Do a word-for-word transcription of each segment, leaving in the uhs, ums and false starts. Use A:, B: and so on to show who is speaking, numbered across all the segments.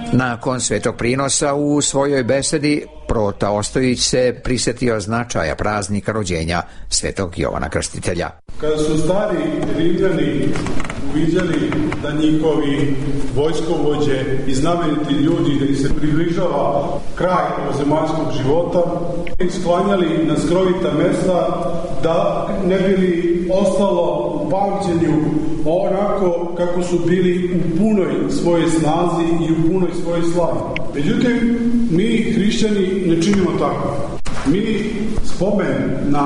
A: Nakon svetog prinosa u svojoj besedi Prota Ostojić se prisjetio značaja praznika rođenja svetog Jovana Krstitelja.
B: Kada su stari Rimljani uviđali da njihovi vojskovođe i znameniti ljudi, da ih se približava kraj ovozemaljskog života, ih sklanjali na skrovita mesta da ne bi li ostalo u pamćenju onako kako su bili u punoj svojoj snazi i u punoj svojoj slavi. Međutim, mi hrišćani ne činimo tako. Mi spomen na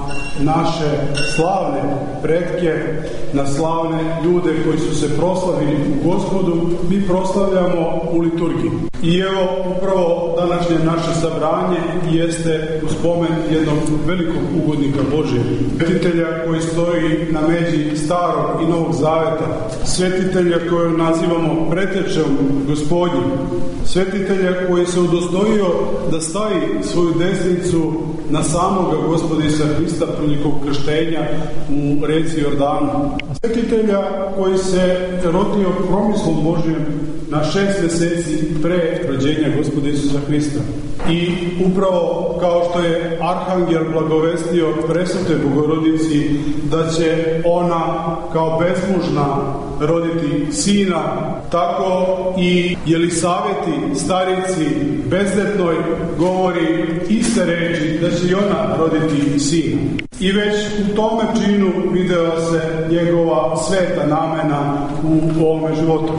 B: naše slavne pretke, na slavne ljude koji su se proslavili u Gospodu, mi proslavljamo u liturgiji. I evo, upravo današnje naše sabranje jeste u spomen jednog velikog ugodnika Božijeg, svetitelja koji stoji na međi Starog i Novog Zaveta, svetitelja kojeg nazivamo pretečom Gospodnjim, svetitelja koji se udostojio da stavi svoju desnicu na samoga Gospoda Isusa Hrista prilikom krštenja u reci Jordanu. Svetitelja koji se rodio promislom Božijom na šest meseci pre rođenja Gospoda Isusa Hrista. I upravo kao što je Arhangel blagovestio presvetoj Bogorodici da će ona kao bezmužna roditi sina, tako i Jelisaveti, starici, bezdetnoj, govori iste reči da će i ona roditi sina. I već u tome činu videla se njegova sveta namena u ovome životu.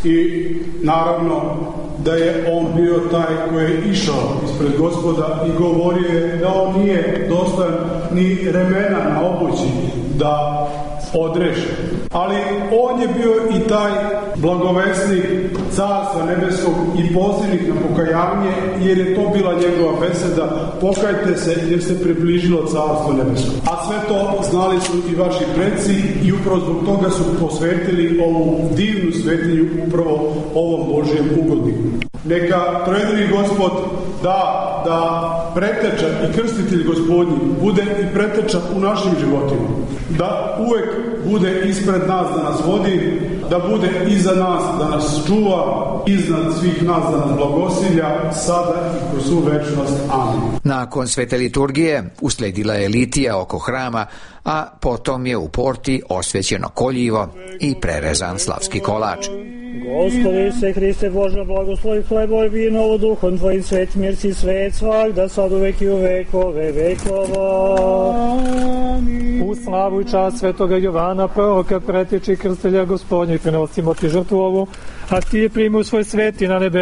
B: I naravno da je on bio taj koji je išao ispred Gospoda i govorio je da on nije dostojan ni remena na obući da odreše. Ali on je bio i taj blagovesnik Carstva nebeskog i pozivnik na pokajanje, jer je to bila njegova beseda: pokajte se jer se približilo Carstvo nebesko. A sve to znali su i vaši preci i upravo zbog toga su posvetili ovu divnu svetinju upravo ovom Božijem ugodniku. Neka trojedini Gospod da da preteča i krstitelj Gospodnji bude i preteča u našim životima, da uvek bude ispred nas da nas vodi, da bude iza nas da nas čuva, iznad svih nas da nas blagosilja, sada i kroz svu večnost. Amin.
A: Nakon svete liturgije usledila je litija oko hrama, a potom je u porti osvećeno koljivo i prerezan slavski kolač.
C: Gospodи se Hriste Bože, blagoslovi hlebo i vino u duhom Tvojim, svet mir si svet svagda, sad uvek i u vekove vekova.
D: U slavu i čast svetoga Jovana, proroka, preteče i krstelja Gospodnjeg, prenosimo Ti žrtvu ovu, a Ti je primi u svoj svet i na nebe.